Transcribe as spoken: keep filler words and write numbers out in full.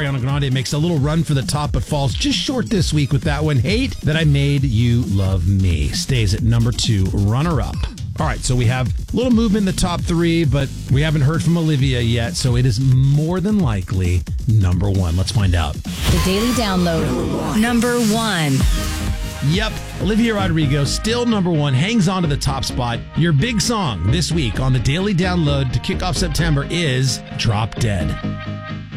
Ariana Grande makes a little run for the top, but falls just short this week with that one. Hate That I Made You Love Me stays at number two, runner-up. All right, so we have a little movement in the top three, but we haven't heard from Olivia yet, so it is more than likely number one. Let's find out. The Daily Download. Number one. Yep, Olivia Rodrigo, still number one, hangs on to the top spot. Your big song this week on the Daily Download to kick off September is Drop Dead.